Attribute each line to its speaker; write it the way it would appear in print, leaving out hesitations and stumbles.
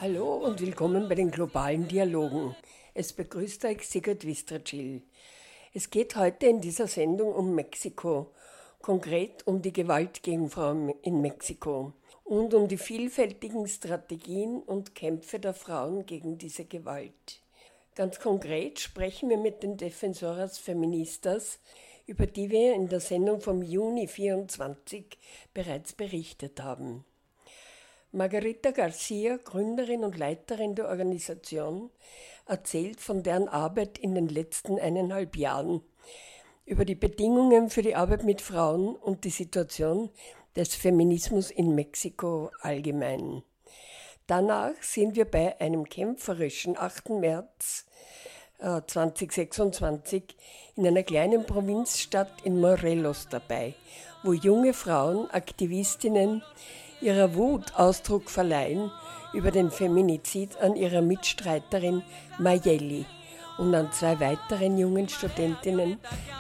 Speaker 1: Hallo und willkommen bei den globalen Dialogen. Es begrüßt euch Sigurd Wistracil. Es geht heute in dieser Sendung um Mexiko, konkret um die Gewalt gegen Frauen in Mexiko und um die vielfältigen Strategien und Kämpfe der Frauen gegen diese Gewalt. Ganz konkret sprechen wir mit den Defensoras Feministas, über die wir in der Sendung vom Juni 24 bereits berichtet haben. Margarita Garcia, Gründerin und Leiterin der Organisation, erzählt von deren Arbeit in den letzten 1,5 Jahren, über die Bedingungen für die Arbeit mit Frauen und die Situation des Feminismus in Mexiko allgemein. Danach sind wir bei einem kämpferischen 8. März 2026 in einer kleinen Provinzstadt in Morelos dabei, wo junge Frauen, Aktivistinnen, ihrer Wut Ausdruck verleihen über den Feminizid an ihrer Mitstreiterin Mayeli und an 2 weiteren jungen Studentinnen